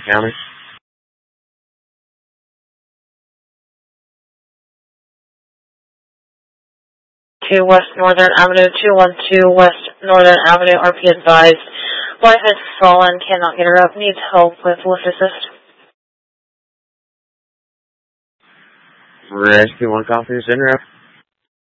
County. To West Northern Avenue, 212 West Northern Avenue, RP advised. Wife has fallen, cannot get her up, needs help with lift assist. Rescue 1 copies, in route.